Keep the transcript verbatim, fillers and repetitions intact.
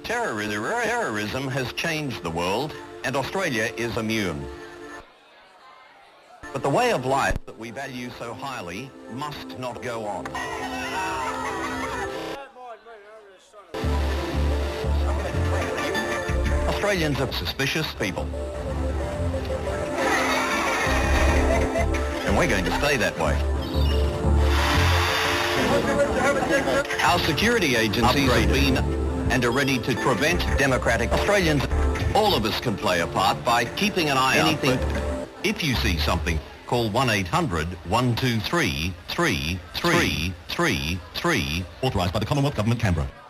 Terrorism, terrorism has changed the world, and Australia is immune. But the way of life that we value so highly must not go on. Australians are suspicious people. And we're going to stay that way. Our security agencies have been and are ready to prevent democratic Australians. All of us can play a part by keeping an eye on anything. If you see something, call one eight hundred, one two three, three three three three, authorised by the Commonwealth Government, Canberra.